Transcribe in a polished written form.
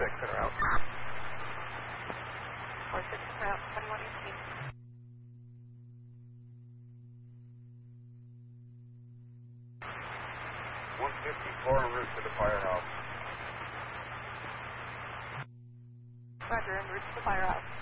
en route. 46 en route, 2118. 154 en route to the firehouse. Roger, en route to the firehouse.